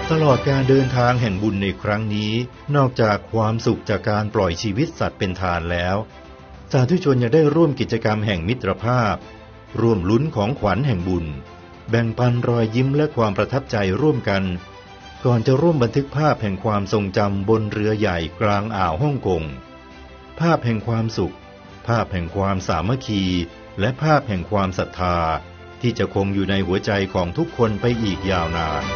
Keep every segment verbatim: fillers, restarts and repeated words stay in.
ตลอดการเดินทางแห่งบุญในครั้งนี้นอกจากความสุขจากการปล่อยชีวิตสัตว์เป็นทานแล้วสาธุชนยังได้ร่วมกิจกรรมแห่งมิตรภาพร่วมลุ้นของขวัญแห่งบุญแบ่งปันรอยยิ้มและความประทับใจร่วมกันก่อนจะร่วมบันทึกภาพแห่งความทรงจำบนเรือใหญ่กลางอ่าวฮ่องกงภาพแห่งความสุขภาพแห่งความสามัคคีและภาพแห่งความศรัทธาที่จะคงอยู่ในหัวใจของทุกคนไปอีกยาวนาน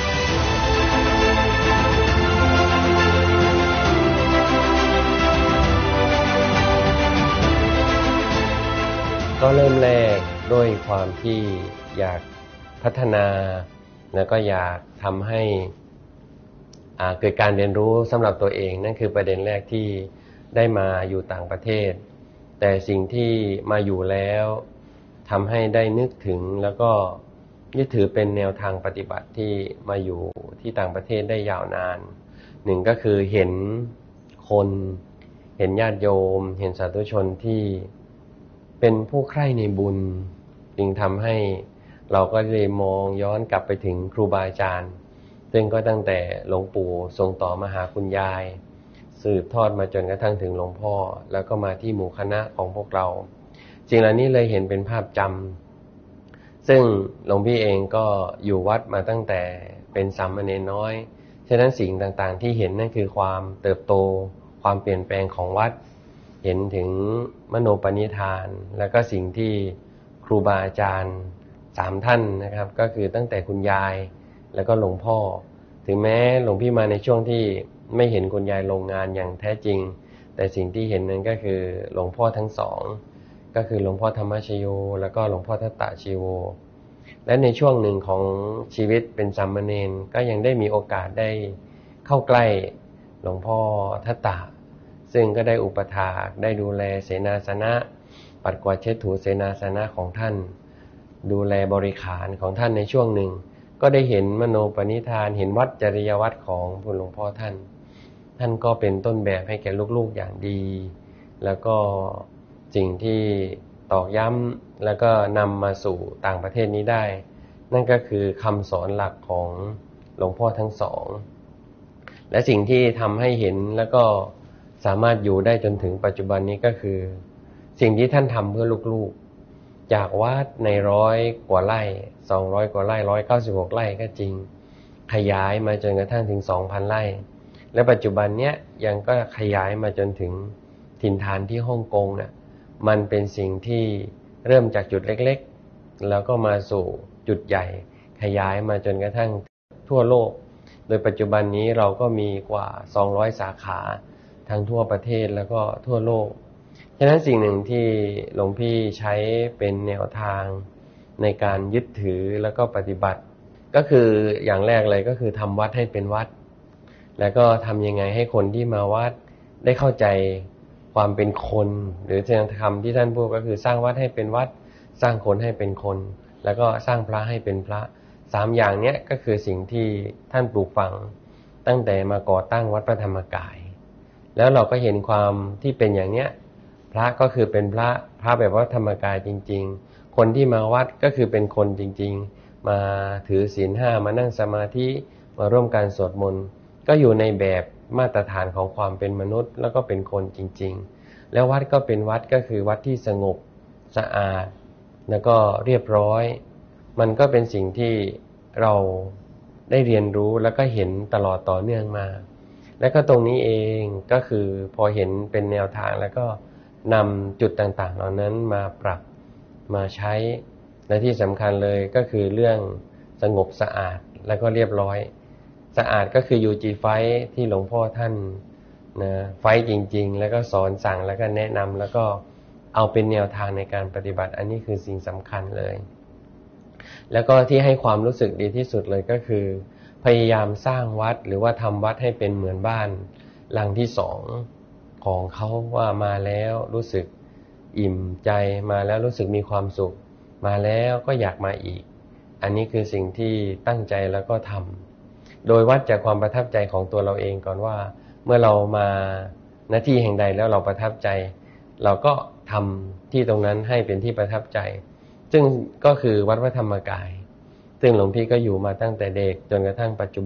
ก็เริ่มแรกด้วยความที่อยากพัฒนาแล้วก็อยากทำให้เกิดการเรียนรู้สำหรับตัวเองนั่นคือประเด็นแรกที่ได้มาอยู่ต่างประเทศแต่สิ่งที่มาอยู่แล้วทำให้ได้นึกถึงแล้วก็ยึดถือเป็นแนวทางปฏิบัติที่มาอยู่ที่ต่างประเทศได้ยาวนานหนึ่งก็คือเห็นคนเห็นญาติโยมเห็นสาธุชนที่เป็นผู้ใคร่ในบุญจึงทำให้เราก็เลยมองย้อนกลับไปถึงครูบาอาจารย์ซึ่งก็ตั้งแต่หลวงปู่ทรงต่อมาหาคุณยายสืบทอดมาจนกระทั่งถึงหลวงพ่อแล้วก็มาที่หมู่คณะของพวกเราสิ่งเหล่านี้เลยเห็นเป็นภาพจำซึ่งหลวงพี่เองก็อยู่วัดมาตั้งแต่เป็นสามเณรน้อยฉะนั้นสิ่งต่างๆที่เห็นนั่นคือความเติบโตความเปลี่ยนแปลงของวัดเห็นถึงมโนปณิธานแล้วก็สิ่งที่ครูบาอาจารย์สามท่านนะครับก็คือตั้งแต่คุณยายแล้วก็หลวงพ่อถึงแม้หลวงพี่มาในช่วงที่ไม่เห็นคุณยายลงงานอย่างแท้จริงแต่สิ่งที่เห็นนั้นก็คือหลวงพ่อทั้งสองก็คือหลวงพ่อธรรมชโยแล้วก็หลวงพ่อทัตตชีโวและในช่วงหนึ่งของชีวิตเป็นสามเณรก็ยังได้มีโอกาสได้เข้าใกล้หลวงพ่อทัตตะซึ่งก็ได้อุปถากได้ดูแลเสนาสนะปัดกวาดเช็ดถูเสนาสนะของท่านดูแลบริขารของท่านในช่วงหนึ่งก็ได้เห็นมโนปณิธานเห็นวัดจริยวัตรของคุณหลวงพ่อท่านท่านก็เป็นต้นแบบให้แก่ลูกๆอย่างดีแล้วก็สิ่งที่ตอกย้ำแล้วก็นำมาสู่ต่างประเทศนี้ได้นั่นก็คือคำสอนหลักของหลวงพ่อทั้งสองและสิ่งที่ทำให้เห็นแล้วก็สามารถอยู่ได้จนถึงปัจจุบันนี้ก็คือสิ่งที่ท่านทำเพื่อลูกๆจากวัดในร้อยกว่าไร่สองร้อยกว่าไร่หนึ่งร้อยเก้าสิบหกไร่ก็จริงขยายมาจนกระทั่งถึง สองพัน ไร่และปัจจุบันเนี้ยยังก็ขยายมาจนถึงถิ่นฐานที่ฮ่องกงน่ะมันเป็นสิ่งที่เริ่มจากจุดเล็กๆแล้วก็มาสู่จุดใหญ่ขยายมาจนกระทั่งทั่วโลกโดยปัจจุบันนี้เราก็มีกว่าสองร้อยสาขาทั้งทั่วประเทศแล้วก็ทั่วโลกฉะนั้นสิ่งหนึ่งที่หลวงพี่ใช้เป็นแนวทางในการยึดถือแล้วก็ปฏิบัติก็คืออย่างแรกเลยก็คือทำวัดให้เป็นวัดแล้วก็ทำยังไงให้คนที่มาวัดได้เข้าใจความเป็นคนหรือคำที่ท่านพูดก็คือสร้างวัดให้เป็นวัดสร้างคนให้เป็นคนแล้วก็สร้างพระให้เป็นพระสามอย่างนี้ก็คือสิ่งที่ท่านปลูกฝังตั้งแต่มาก่อตั้งวัดพระธรรมกายแล้วเราก็เห็นความที่เป็นอย่างเนี้ยพระก็คือเป็นพระพระแบบว่าธรรมกายจริงๆคนที่มาวัดก็คือเป็นคนจริงๆมาถือศีลห้ามานั่งสมาธิมาร่วมการสวดมนต์ก็อยู่ในแบบมาตรฐานของความเป็นมนุษย์แล้วก็เป็นคนจริงๆแล้ววัดก็เป็นวัดก็คือวัดที่สงบสะอาดแล้วก็เรียบร้อยมันก็เป็นสิ่งที่เราได้เรียนรู้แล้วก็เห็นตลอดต่อเนื่องมาและก็ตรงนี้เองก็คือพอเห็นเป็นแนวทางแล้วก็นำจุดต่างๆเหล่านั้นมาปรับมาใช้และที่สำคัญเลยก็คือเรื่องสงบสะอาดแล้วก็เรียบร้อยสะอาดก็คือ ยู จี ไฟว์ ที่หลวงพ่อท่านนะไฟท์จริงๆแล้วก็สอนสั่งแล้วก็แนะนำแล้วก็เอาเป็นแนวทางในการปฏิบัติอันนี้คือสิ่งสำคัญเลยแล้วก็ที่ให้ความรู้สึกดีที่สุดเลยก็คือพยายามสร้างวัดหรือว่าทำวัดให้เป็นเหมือนบ้านหลังที่สองของเขาว่ามาแล้วรู้สึกอิ่มใจมาแล้วรู้สึกมีความสุขมาแล้วก็อยากมาอีกอันนี้คือสิ่งที่ตั้งใจแล้วก็ทำโดยวัดจากความประทับใจของตัวเราเองก่อนว่าเมื่อเรามาณที่แห่งใดแล้วเราประทับใจเราก็ทำที่ตรงนั้นให้เป็นที่ประทับใจซึ่งก็คือวัดพระธรรมกายซึ่งหลวงพี่ก็อยู่มาตั้งแต่เด็กจนกระทั่งปัจจุบัน